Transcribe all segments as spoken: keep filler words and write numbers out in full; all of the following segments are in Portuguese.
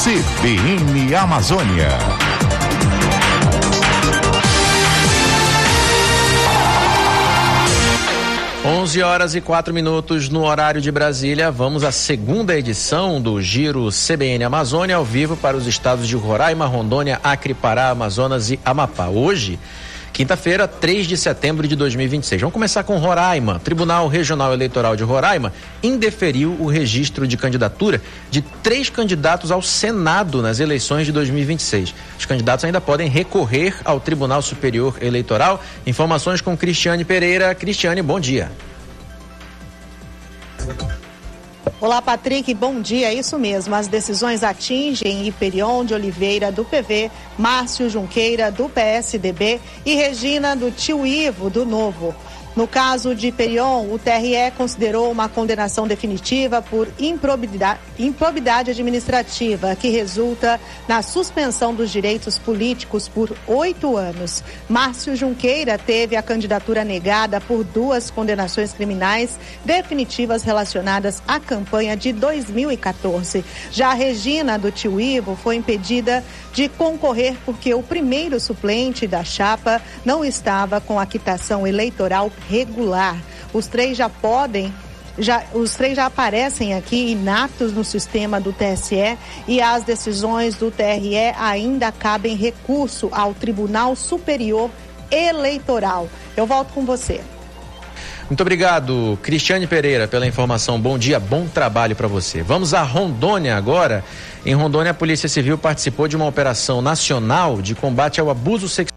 C B N Amazônia. onze horas e quatro minutos no horário de Brasília. Vamos à segunda edição do Giro C B N Amazônia, ao vivo para os estados de Roraima, Rondônia, Acre, Pará, Amazonas e Amapá. Hoje, quinta-feira, três de setembro de dois mil e vinte e seis. Vamos começar com Roraima. Tribunal Regional Eleitoral de Roraima indeferiu o registro de candidatura de três candidatos ao Senado nas eleições de dois mil e vinte e seis. Os candidatos ainda podem recorrer ao Tribunal Superior Eleitoral. Informações com Cristiane Pereira. Cristiane, bom dia. Olá, Patrick, bom dia. É isso mesmo, as decisões atingem Hiperion de Oliveira, do P V, Márcio Junqueira, do P S D B e Regina, do Tio Ivo, do Novo. No caso de Hiperion, o T R E considerou uma condenação definitiva por improbidade, improbidade administrativa, que resulta na suspensão dos direitos políticos por oito anos. Márcio Junqueira teve a candidatura negada por duas condenações criminais definitivas relacionadas à campanha de dois mil e quatorze. Já a Regina, do Tio Ivo, foi impedida de concorrer porque o primeiro suplente da chapa não estava com a quitação eleitoral regular. Os três já podem, já, os três já aparecem aqui inatos no sistema do T S E e as decisões do T R E ainda cabem recurso ao Tribunal Superior Eleitoral. Eu volto com você. Muito obrigado, Cristiane Pereira, pela informação. Bom dia, bom trabalho para você. Vamos a Rondônia agora. Em Rondônia, a Polícia Civil participou de uma operação nacional de combate ao abuso sexual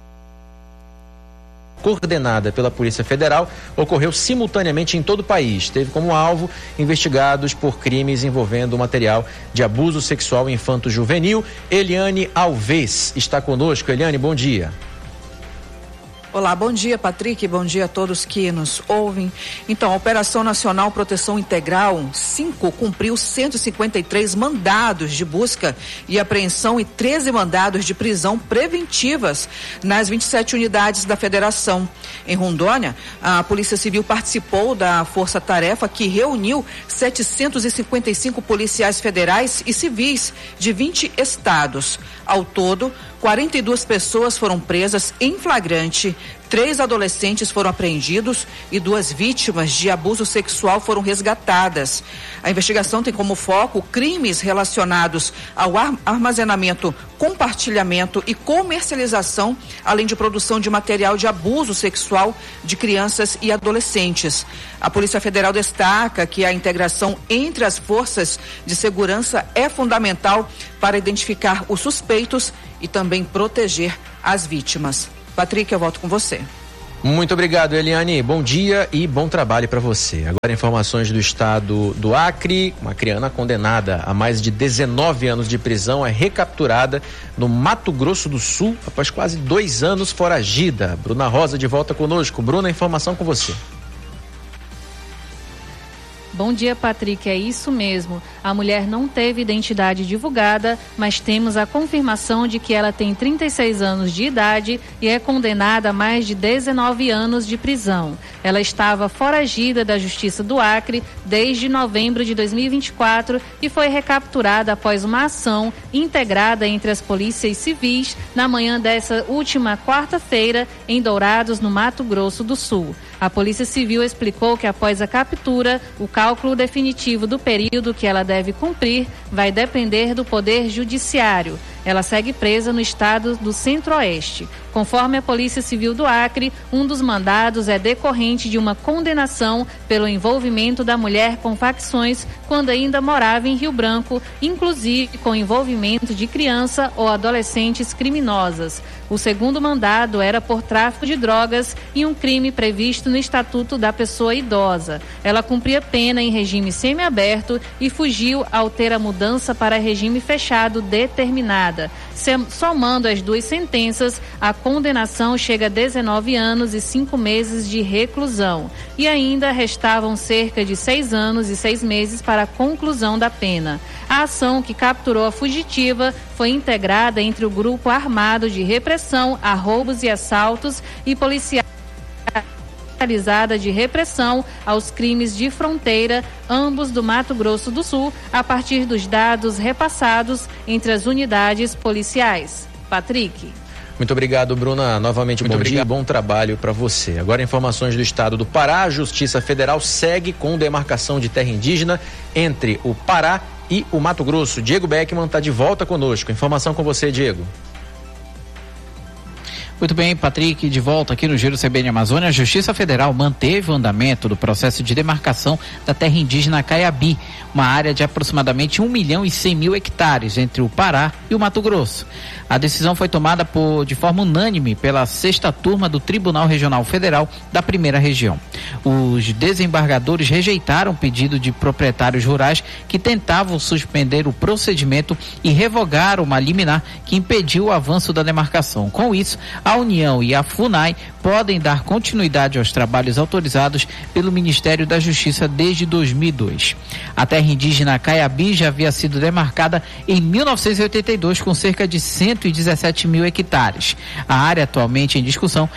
coordenada pela Polícia Federal, ocorreu simultaneamente em todo o país. Teve como alvo investigados por crimes envolvendo material de abuso sexual infanto-juvenil. Eliane Alves está conosco. Eliane, bom dia. Olá, bom dia, Patrick, bom dia a todos que nos ouvem. Então, a Operação Nacional Proteção Integral cinco cumpriu cento e cinquenta e três mandados de busca e apreensão e treze mandados de prisão preventivas nas vinte e sete unidades da Federação. Em Rondônia, a Polícia Civil participou da força-tarefa que reuniu setecentos e cinquenta e cinco policiais federais e civis de vinte estados. Ao todo, quarenta e duas pessoas foram presas em flagrante, três adolescentes foram apreendidos e duas vítimas de abuso sexual foram resgatadas. A investigação tem como foco crimes relacionados ao armazenamento, compartilhamento e comercialização, além de produção de material de abuso sexual de crianças e adolescentes. A Polícia Federal destaca que a integração entre as forças de segurança é fundamental para identificar os suspeitos e também proteger as vítimas. Patrick, eu volto com você. Muito obrigado, Eliane. Bom dia e bom trabalho para você. Agora, informações do estado do Acre. Uma criança condenada a mais de dezenove anos de prisão é recapturada no Mato Grosso do Sul após quase dois anos foragida. Bruna Rosa de volta conosco. Bruna, informação com você. Bom dia, Patrick, é isso mesmo. A mulher não teve identidade divulgada, mas temos a confirmação de que ela tem trinta e seis anos de idade e é condenada a mais de dezenove anos de prisão. Ela estava foragida da Justiça do Acre desde novembro de dois mil e vinte e quatro e foi recapturada após uma ação integrada entre as polícias civis na manhã dessa última quarta-feira em Dourados, no Mato Grosso do Sul. A Polícia Civil explicou que após a captura, o cálculo definitivo do período que ela deve cumprir vai depender do Poder Judiciário. Ela segue presa no estado do Centro-Oeste. Conforme a Polícia Civil do Acre, um dos mandados é decorrente de uma condenação pelo envolvimento da mulher com facções quando ainda morava em Rio Branco, inclusive com envolvimento de criança ou adolescentes criminosas. O segundo mandado era por tráfico de drogas e um crime previsto no Estatuto da Pessoa Idosa. Ela cumpria pena em regime semiaberto e fugiu ao ter a mudança para regime fechado determinada. Somando as duas sentenças, a condenação chega a dezenove anos e cinco meses de reclusão. E ainda restavam cerca de seis anos e seis meses para a conclusão da pena. A ação que capturou a fugitiva foi integrada entre o Grupo Armado de Repressão a Roubos e Assaltos e policiais especializada de repressão aos crimes de fronteira, ambos do Mato Grosso do Sul, a partir dos dados repassados entre as unidades policiais. Patrick. Muito obrigado, Bruna. Novamente, Muito bom obrigado. dia e bom trabalho para você. Agora, informações do estado do Pará. A Justiça Federal segue com demarcação de terra indígena entre o Pará e o Mato Grosso. Diego Beckman está de volta conosco. Informação com você, Diego. Muito bem, Patrick, de volta aqui no Giro C B N Amazônia. A Justiça Federal manteve o andamento do processo de demarcação da terra indígena Caiabi, uma área de aproximadamente um milhão e cem mil hectares entre o Pará e o Mato Grosso. A decisão foi tomada por, de forma unânime pela sexta turma do Tribunal Regional Federal da Primeira Região. Os desembargadores rejeitaram o pedido de proprietários rurais que tentavam suspender o procedimento e revogaram uma liminar que impediu o avanço da demarcação. Com isso, a União e a FUNAI podem dar continuidade aos trabalhos autorizados pelo Ministério da Justiça desde dois mil e dois. A terra indígena Caiabi já havia sido demarcada em mil novecentos e oitenta e dois com cerca de cento e dezessete mil hectares. A área atualmente em discussão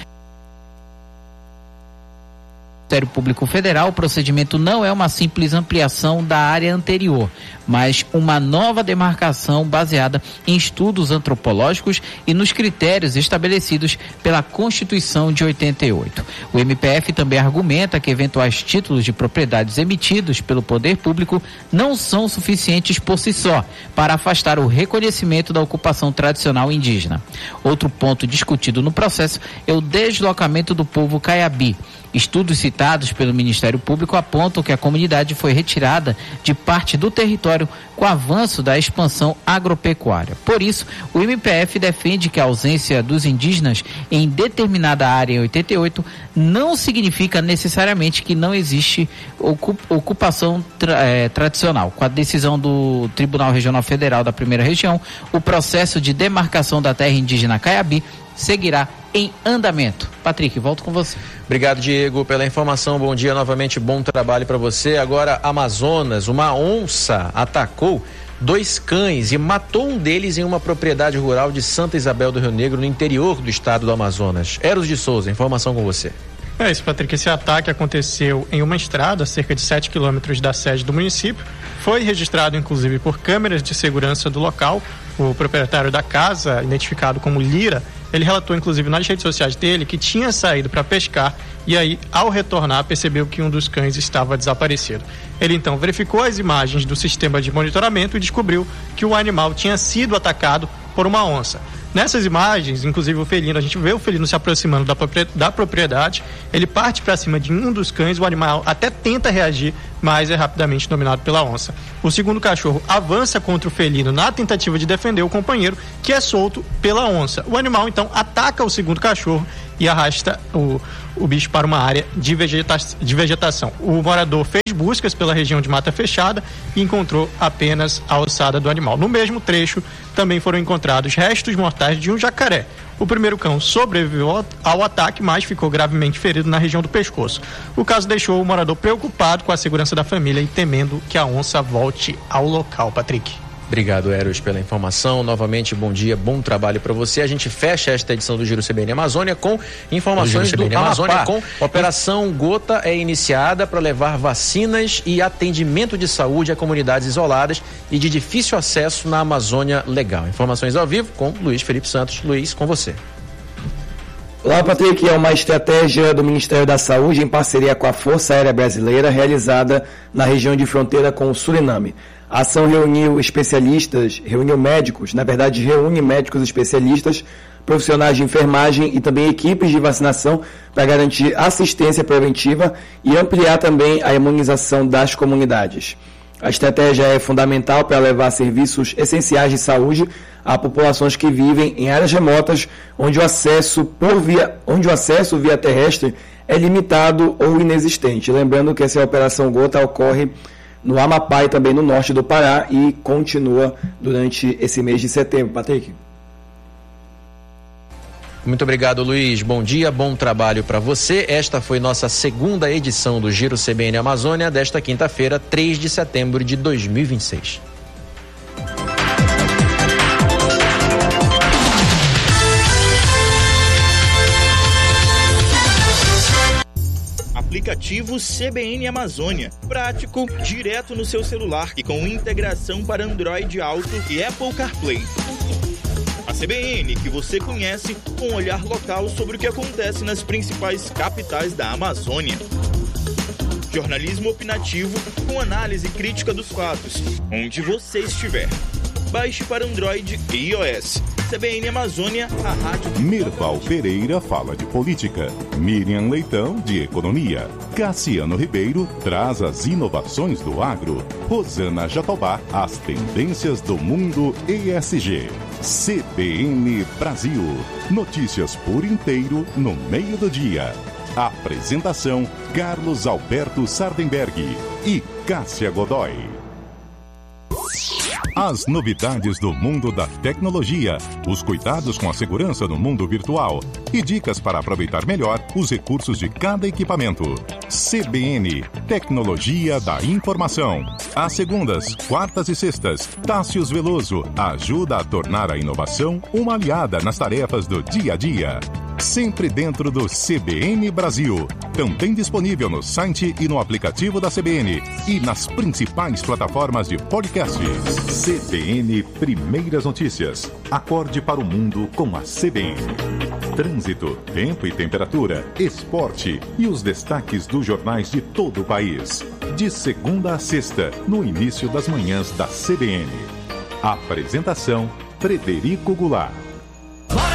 Ministério Público Federal, o procedimento não é uma simples ampliação da área anterior, mas uma nova demarcação baseada em estudos antropológicos e nos critérios estabelecidos pela Constituição de oitenta e oito. O M P F também argumenta que eventuais títulos de propriedades emitidos pelo poder público não são suficientes por si só para afastar o reconhecimento da ocupação tradicional indígena. Outro ponto discutido no processo é o deslocamento do povo Caiabi. Estudos citados pelo Ministério Público apontam que a comunidade foi retirada de parte do território com o avanço da expansão agropecuária. Por isso, o M P F defende que a ausência dos indígenas em determinada área em oitenta e oito não significa necessariamente que não existe ocupação tra- eh, tradicional. Com a decisão do Tribunal Regional Federal da Primeira Região, o processo de demarcação da terra indígena Caiabi seguirá em andamento. Patrick, volto com você. Obrigado, Diego, pela informação. Bom dia novamente, bom trabalho para você. Agora, Amazonas, uma onça atacou dois cães e matou um deles em uma propriedade rural de Santa Isabel do Rio Negro, no interior do estado do Amazonas. Eros de Souza, informação com você. É isso, Patrick. Esse ataque aconteceu em uma estrada a cerca de sete quilômetros da sede do município. Foi registrado, inclusive, por câmeras de segurança do local. O proprietário da casa, identificado como Lira, ele relatou, inclusive, nas redes sociais dele que tinha saído para pescar e aí, ao retornar, percebeu que um dos cães estava desaparecido. Ele, então, verificou as imagens do sistema de monitoramento e descobriu que o animal tinha sido atacado por uma onça. Nessas imagens, inclusive o felino, a gente vê o felino se aproximando da, da propriedade, ele parte para cima de um dos cães, o animal até tenta reagir, mas é rapidamente dominado pela onça. O segundo cachorro avança contra o felino na tentativa de defender o companheiro, que é solto pela onça. O animal, então, ataca o segundo cachorro e arrasta o, o bicho para uma área de, vegeta, de vegetação. O morador fez buscas pela região de mata fechada e encontrou apenas a ossada do animal. No mesmo trecho, também foram encontrados restos mortais de um jacaré. O primeiro cão sobreviveu ao ataque, mas ficou gravemente ferido na região do pescoço. O caso deixou o morador preocupado com a segurança da família e temendo que a onça volte ao local. Patrick. Obrigado, Eros, pela informação. Novamente, bom dia, bom trabalho para você. A gente fecha esta edição do Giro C B N Amazônia com informações do Amazônia com Operação Gota é iniciada para levar vacinas e atendimento de saúde a comunidades isoladas e de difícil acesso na Amazônia Legal. Informações ao vivo com Luiz Felipe Santos. Luiz, com você. Olá, Patrick. É uma estratégia do Ministério da Saúde em parceria com a Força Aérea Brasileira, realizada na região de fronteira com o Suriname. A ação reuniu especialistas, reuniu médicos, na verdade reúne médicos especialistas, profissionais de enfermagem e também equipes de vacinação para garantir assistência preventiva e ampliar também a imunização das comunidades. A estratégia é fundamental para levar serviços essenciais de saúde a populações que vivem em áreas remotas onde o acesso por via, onde o acesso via terrestre é limitado ou inexistente. Lembrando que essa Operação Gota ocorre no Amapá e também no norte do Pará e continua durante esse mês de setembro. Patrick. Muito obrigado, Luiz. Bom dia, bom trabalho para você. Esta foi nossa segunda edição do Giro C B N Amazônia desta quinta-feira, três de setembro de dois mil e vinte e seis. aplicativo C B N Amazônia. Prático, direto no seu celular e com integração para Android Auto e Apple CarPlay. A C B N, que você conhece, com um olhar local sobre o que acontece nas principais capitais da Amazônia. Jornalismo opinativo com análise crítica dos fatos, onde você estiver. Baixe para Android e iOS. C B N Amazônia, a rádio... Mirval Pereira fala de política. Miriam Leitão, de economia. Cassiano Ribeiro traz as inovações do agro. Rosana Jatobá, as tendências do mundo E S G. C B N Brasil. Notícias por inteiro no meio do dia. Apresentação: Carlos Alberto Sardenberg e Cássia Godoy. As novidades do mundo da tecnologia, os cuidados com a segurança no mundo virtual e dicas para aproveitar melhor os recursos de cada equipamento. C B N, Tecnologia da Informação. Às segundas, quartas e sextas, Tássius Veloso ajuda a tornar a inovação uma aliada nas tarefas do dia a dia. Sempre dentro do C B N Brasil. Também disponível no site e no aplicativo da C B N e nas principais plataformas de podcasts. C B N Primeiras Notícias. Acorde para o mundo com a C B N. Trânsito, tempo e temperatura, esporte e os destaques dos jornais de todo o país. De segunda a sexta, no início das manhãs da C B N. Apresentação: Frederico Goulart.